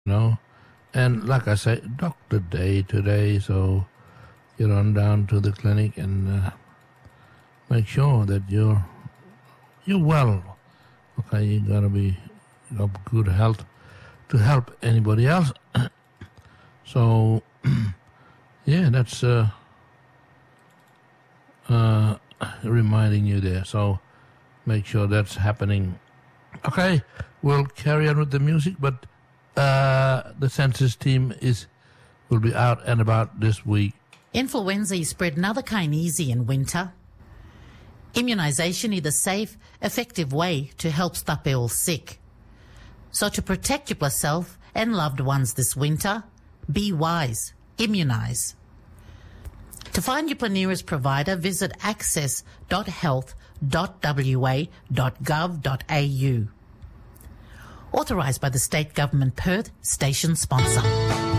And like I say, Doctor Day today, so you run down to the clinic and make sure that you're well. Okay, you gotta be of good health to help anybody else. So, yeah, that's reminding you there. So make sure that's happening. Okay, we'll carry on with the music, but the census team will be out and about this week. Influenza is spread another kind easy in winter. Immunisation is a safe, effective way to help stop ill sick. So to protect yourself and loved ones this winter, be wise, immunise. To find your nearest provider, visit access.health.wa.gov.au. Authorised by the State Government Perth, station sponsor.